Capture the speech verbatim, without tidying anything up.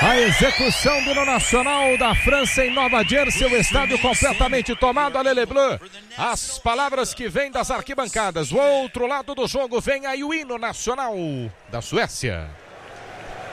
A execução do hino nacional da França em Nova Jersey, o estádio completamente tomado, a Lele Bleu. As palavras que vêm das arquibancadas. O outro lado do jogo vem aí o hino nacional da Suécia.